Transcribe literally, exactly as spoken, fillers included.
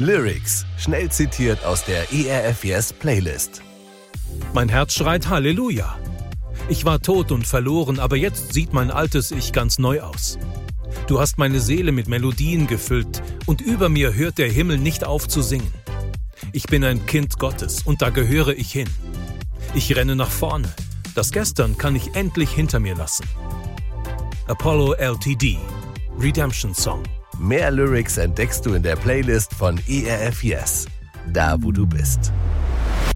Lyrics, schnell zitiert aus der E R F Yes Playlist. Mein Herz schreit Halleluja. Ich war tot und verloren, aber jetzt sieht mein altes Ich ganz neu aus. Du hast meine Seele mit Melodien gefüllt und über mir hört der Himmel nicht auf zu singen. Ich bin ein Kind Gottes und da gehöre ich hin. Ich renne nach vorne. Das Gestern kann ich endlich hinter mir lassen. Apollo L T D, Redemption Song. Mehr Lyrics entdeckst du in der Playlist von E R F Yes, da wo du bist.